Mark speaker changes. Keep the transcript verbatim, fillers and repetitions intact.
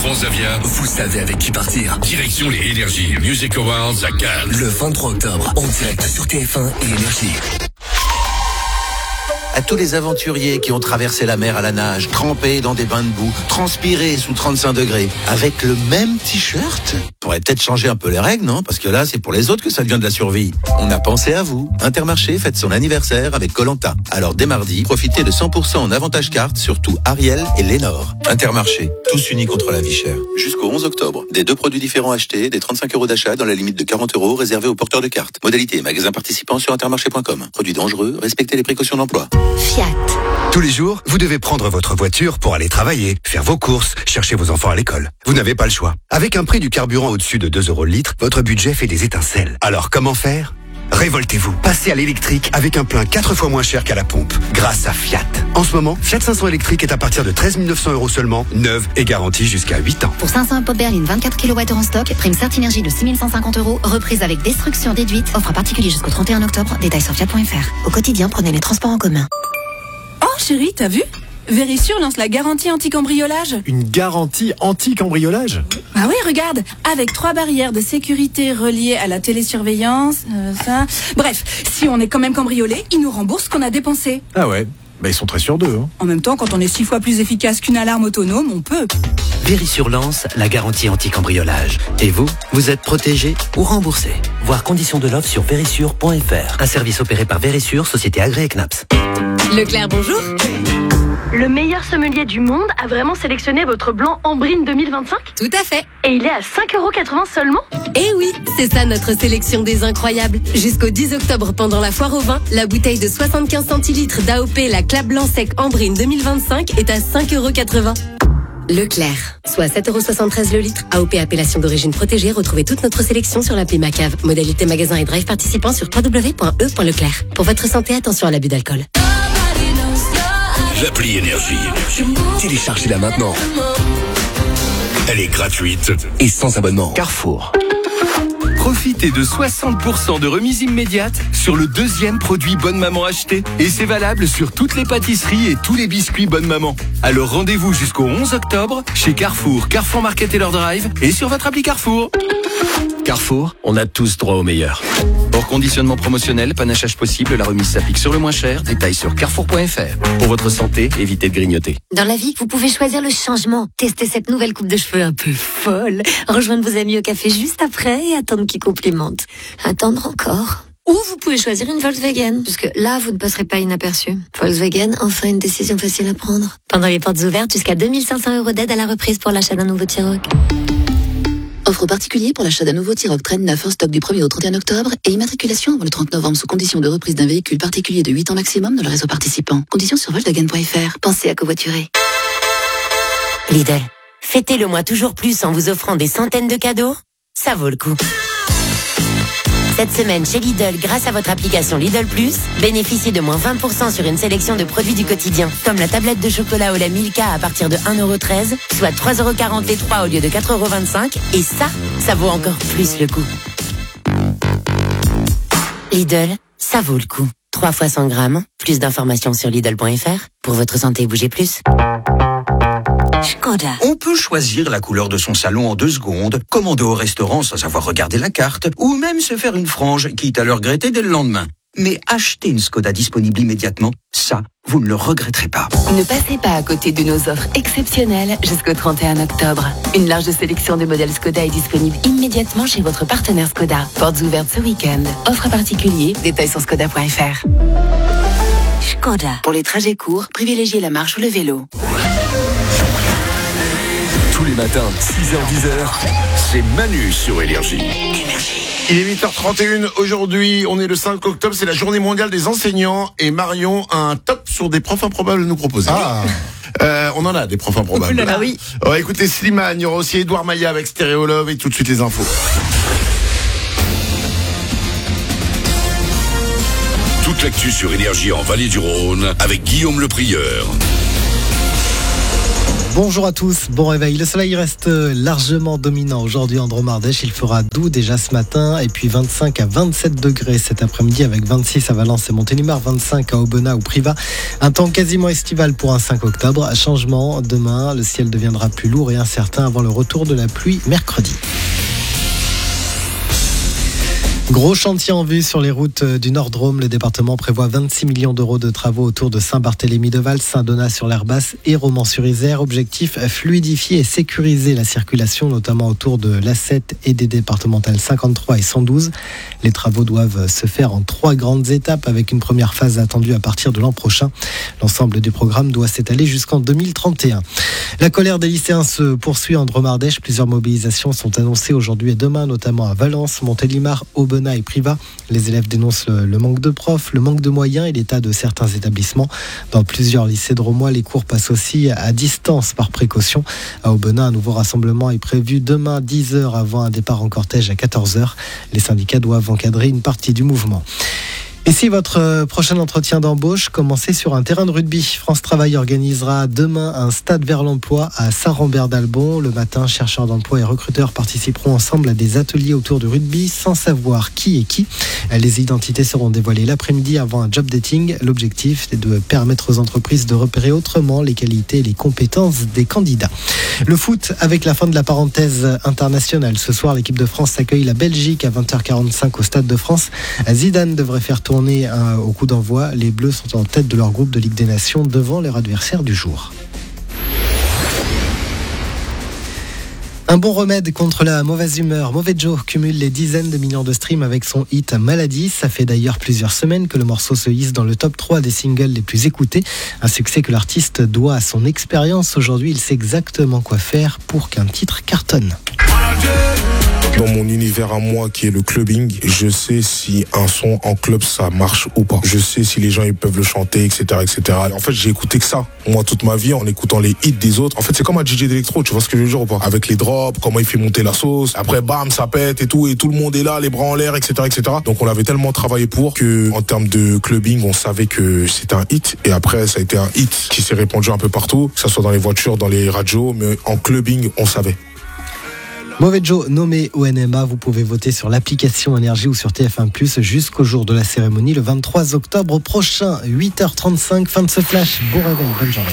Speaker 1: Transavia,
Speaker 2: vous savez avec qui partir.
Speaker 1: Direction les Energy Music Awards à Cannes.
Speaker 2: Le vingt-trois octobre, en direct sur T F un et Énergie.
Speaker 3: À tous les aventuriers qui ont traversé la mer à la nage, trempés dans des bains de boue, transpirés sous trente-cinq degrés, avec le même t-shirt. On pourrait peut-être changer un peu les règles, non? Parce que là, c'est pour les autres que ça devient de la survie. On a pensé à vous. Intermarché fête son anniversaire avec Koh-Lanta. Alors dès mardi, profitez de cent pour cent en avantage carte sur tout Ariel et Lénore. Intermarché, tous unis contre la vie chère. Jusqu'au onze octobre, des deux produits différents achetés, des trente-cinq euros d'achat dans la limite de quarante euros réservés aux porteurs de cartes. Modalité et magasins participants sur intermarché point com. Produits dangereux, respectez les précautions d'emploi.
Speaker 4: Fiat.
Speaker 5: Tous les jours, vous devez prendre votre voiture pour aller travailler, faire vos courses, chercher vos enfants à l'école. Vous n'avez pas le choix. Avec un prix du carburant au-dessus de deux euros le litre, votre budget fait des étincelles. Alors comment faire ? Révoltez-vous. Passez à l'électrique avec un plein quatre fois moins cher qu'à la pompe, grâce à Fiat. En ce moment, Fiat cinq cents électrique est à partir de treize mille neuf cents euros seulement, neuve et garantie jusqu'à huit ans.
Speaker 4: Pour cinq cents pop berline vingt-quatre kilowattheures en stock, prime Certinergie de six mille cent cinquante euros, reprise avec destruction déduite, offre à particulier jusqu'au trente et un octobre, détails sur fiat point f r. Au quotidien, prenez les transports en commun.
Speaker 6: Oh chérie, t'as vu ? Verisure lance la garantie anti-cambriolage.
Speaker 7: Une garantie anti-cambriolage ?
Speaker 6: Ah oui, regarde, avec trois barrières de sécurité reliées à la télésurveillance, euh, ça... Bref, si on est quand même cambriolé, ils nous remboursent ce qu'on a dépensé.
Speaker 7: Ah ouais, bah ils sont très sûrs d'eux. Hein.
Speaker 6: En même temps, quand on est six fois plus efficace qu'une alarme autonome, on peut.
Speaker 8: Verisure lance la garantie anti-cambriolage. Et vous, vous êtes protégé ou remboursé. Voir conditions de l'offre sur verisure point f r. Un service opéré par Verisure, société agréée C N A P S.
Speaker 9: Leclerc, bonjour.
Speaker 10: Le meilleur sommelier du monde a vraiment sélectionné votre blanc Ambrine deux mille vingt-cinq ?
Speaker 9: Tout à fait.
Speaker 10: Et il est à cinq euros quatre-vingts seulement ?
Speaker 9: Eh oui, c'est ça notre sélection des incroyables. Jusqu'au dix octobre, pendant la foire au vin, la bouteille de soixante-quinze centilitres d'A O P, la Clap Blanc Sec Ambrine deux mille vingt-cinq est à cinq euros quatre-vingts. Leclerc, soit sept euros soixante-treize le litre. A O P appellation d'origine protégée. Retrouvez toute notre sélection sur l'appli Macave. Modalité magasin et drive participants sur w w w point e point leclerc. Pour votre santé, attention à l'abus d'alcool.
Speaker 1: L'appli Énergie.
Speaker 2: Téléchargez-la maintenant.
Speaker 1: Elle est gratuite
Speaker 2: et sans abonnement.
Speaker 11: Carrefour. Profitez de soixante pour cent de remise immédiate sur le deuxième produit Bonne Maman acheté. Et c'est valable sur toutes les pâtisseries et tous les biscuits Bonne Maman. Alors rendez-vous jusqu'au onze octobre chez Carrefour, Carrefour Market et leur drive et sur votre appli Carrefour.
Speaker 12: Carrefour, on a tous droit au meilleur.
Speaker 11: Hors conditionnement promotionnel, panachage possible, la remise s'applique sur le moins cher. Détails sur carrefour point f r. Pour votre santé, évitez de grignoter.
Speaker 4: Dans la vie, vous pouvez choisir le changement. Testez cette nouvelle coupe de cheveux un peu folle. Rejoindre vos amis au café juste après et attendre qu'ils complimentent. Attendre encore. Ou vous pouvez choisir une Volkswagen, puisque là, vous ne passerez pas inaperçu. Volkswagen, enfin une décision facile à prendre. Pendant les portes ouvertes, jusqu'à deux mille cinq cents euros d'aide à la reprise pour l'achat d'un nouveau T-Roc.
Speaker 13: Offre particulier pour l'achat d'un nouveau T-Roc Train neuf en stock du premier au trente et un octobre et immatriculation avant le trente novembre sous condition de reprise d'un véhicule particulier de huit ans maximum dans le réseau participant. Conditions sur volkswagen point f r. Pensez à covoiturer.
Speaker 14: Lidl, fêtez le mois toujours plus en vous offrant des centaines de cadeaux. Ça vaut le coup. Cette semaine chez Lidl, grâce à votre application Lidl Plus, bénéficiez de moins vingt pour cent sur une sélection de produits du quotidien, comme la tablette de chocolat au lait Milka à partir de un euro treize, soit trois euros quarante les trois au lieu de quatre euros vingt-cinq, et ça, ça vaut encore plus le coup. Lidl, ça vaut le coup. trois fois cent grammes, plus d'informations sur Lidl point f r. Pour votre santé, bougez plus.
Speaker 15: Skoda. On peut choisir la couleur de son salon en deux secondes, commander au restaurant sans savoir regarder la carte, ou même se faire une frange, quitte à le regretter dès le lendemain. Mais acheter une Skoda disponible immédiatement, ça, vous ne le regretterez pas.
Speaker 16: Ne passez pas à côté de nos offres exceptionnelles jusqu'au trente et un octobre. Une large sélection de modèles Skoda est disponible immédiatement chez votre partenaire Skoda. Portes ouvertes ce week-end. Offre particulier, détails sur skoda point f r. Skoda. Pour les trajets courts, privilégiez la marche ou le vélo.
Speaker 1: Tous les matins, six heures dix heures, c'est Manu sur Énergie.
Speaker 17: Il est huit heures trente et une. Aujourd'hui, on est le cinq octobre, c'est la journée mondiale des enseignants. Et Marion a un top sur des profs improbables à nous proposer. Ah. Euh, on en a des profs improbables.
Speaker 6: Ah oui.
Speaker 17: Oh, écoutez, Slimane, il y aura aussi Edouard Maillat avec Stéréolove et tout de suite les infos.
Speaker 1: Toute l'actu sur Énergie en Vallée du Rhône avec Guillaume Le Prieur.
Speaker 18: Bonjour à tous, bon réveil. Le soleil reste largement dominant aujourd'hui en Dromardèche. Il fera doux déjà ce matin et puis vingt-cinq à vingt-sept degrés cet après-midi avec vingt-six à Valence et Montélimar, vingt-cinq à Aubenas ou Privas. Un temps quasiment estival pour un cinq octobre. Changement demain, le ciel deviendra plus lourd et incertain avant le retour de la pluie mercredi. Gros chantier en vue sur les routes du Nord-Drôme. Le département prévoit vingt-six millions d'euros de travaux autour de Saint-Barthélemy-de-Val, Saint-Donat-sur-l'Herbasse et Romans-sur-Isère. Objectif, fluidifier et sécuriser la circulation, notamment autour de l'A sept et des départementales cinquante-trois et cent douze. Les travaux doivent se faire en trois grandes étapes avec une première phase attendue à partir de l'an prochain. L'ensemble du programme doit s'étaler jusqu'en deux mille trente et un. La colère des lycéens se poursuit en Dromardèche. Plusieurs mobilisations sont annoncées aujourd'hui et demain, notamment à Valence, Montélimar, Aubenas et Privas. Les élèves dénoncent le, le manque de profs, le manque de moyens et l'état de certains établissements. Dans plusieurs lycées drômois, les cours passent aussi à distance par précaution. À Aubenas, un nouveau rassemblement est prévu demain dix heures avant un départ en cortège à quatorze heures. Les syndicats doivent encadrer une partie du mouvement. Et si votre prochain entretien d'embauche commençait sur un terrain de rugby, France Travail organisera demain un stade vers l'emploi à Saint-Rambert-d'Albon. Le matin, chercheurs d'emploi et recruteurs participeront ensemble à des ateliers autour du rugby sans savoir qui est qui. Les identités seront dévoilées l'après-midi avant un job dating. L'objectif est de permettre aux entreprises de repérer autrement les qualités et les compétences des candidats. Le foot avec la fin de la parenthèse internationale. Ce soir, l'équipe de France accueille la Belgique à vingt heures quarante-cinq au Stade de France. Zidane devrait faire tourner au coup d'envoi. Les Bleus sont en tête de leur groupe de Ligue des Nations devant leur adversaire du jour. Un bon remède contre la mauvaise humeur. Mauvais Joe cumule les dizaines de millions de streams avec son hit Maladie. Ça fait d'ailleurs plusieurs semaines que le morceau se hisse dans le top trois des singles les plus écoutés. Un succès que l'artiste doit à son expérience. Aujourd'hui, il sait exactement quoi faire pour qu'un titre cartonne.
Speaker 19: Dans mon univers à moi qui est le clubbing, je sais si un son en club ça marche ou pas. Je sais si les gens ils peuvent le chanter, et cetera, et cetera. En fait, j'ai écouté que ça. Moi, toute ma vie, en écoutant les hits des autres. En fait, c'est comme un D J d'électro, tu vois ce que je veux dire ou pas? Avec les drops, comment il fait monter la sauce. Après, bam, ça pète et tout, et tout le monde est là, les bras en l'air, et cetera, et cetera. Donc, on l'avait tellement travaillé pour que, en termes de clubbing, on savait que c'était un hit. Et après, ça a été un hit qui s'est répandu un peu partout, que ça soit dans les voitures, dans les radios, mais en clubbing, on savait.
Speaker 18: Mauvais Joe nommé au N M A, vous pouvez voter sur l'application Énergie ou sur T F un plus, jusqu'au jour de la cérémonie le vingt-trois octobre prochain, huit heures trente-cinq, fin de ce flash. Bon réveil, bonne journée.